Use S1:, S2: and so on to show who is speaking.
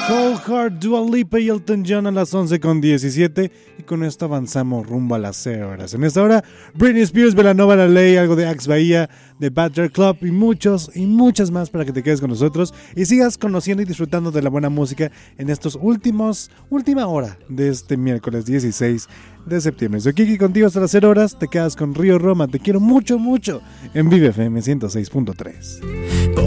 S1: Cold Heart, Dua Lipa y Elton John a las 11:17, y con esto avanzamos rumbo a las 0 horas. En esta hora, Britney Spears, Belanova La Ley, algo de Axe Bahía, de Badger Club y muchas más para que te quedes con nosotros y sigas conociendo y disfrutando de la buena música en estos última hora de este miércoles 16 de septiembre. Soy Kiki, contigo hasta las 0 horas, te quedas con Río Roma, te quiero mucho, mucho en Vive FM 106.3.